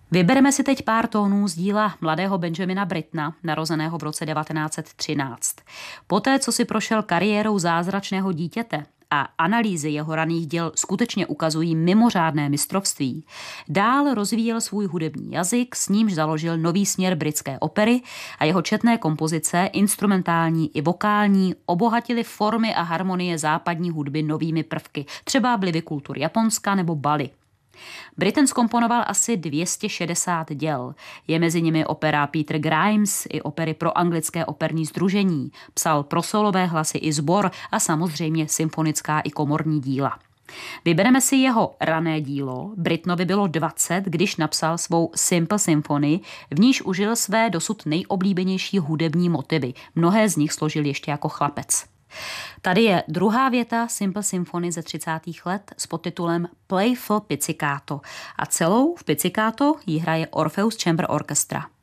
Vybereme si teď pár tónů z díla mladého Benjamina Brittona, narozeného v roce 1913. Poté, co si prošel kariérou zázračného dítěte a analýzy jeho raných děl skutečně ukazují mimořádné mistrovství, dál rozvíjel svůj hudební jazyk, s nímž založil nový směr britské opery a jeho četné kompozice, instrumentální i vokální, obohatily formy a harmonie západní hudby novými prvky, třeba vlivy kultur Japonska nebo Bali. Britten zkomponoval asi 260 děl. Je mezi nimi opera Peter Grimes i opery pro anglické operní sdružení. Psal pro solové hlasy i sbor a samozřejmě symfonická i komorní díla. Vybereme si jeho rané dílo. Brittonovi bylo 20, když napsal svou Simple Symphony, v níž užil své dosud nejoblíbenější hudební motivy. Mnohé z nich složil ještě jako chlapec. Tady je druhá věta Simple Symphony ze 30. let s podtitulem Playful Pizzicato a celou v pizzicato ji hraje Orpheus Chamber Orchestra.